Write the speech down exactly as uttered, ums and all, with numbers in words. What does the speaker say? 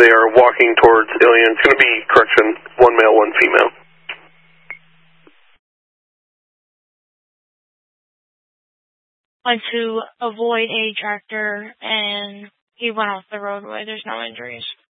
They are walking towards Ilion. It's going to be, correction, one male, one female. Went to avoid a tractor, and he went off the roadway. There's no injuries.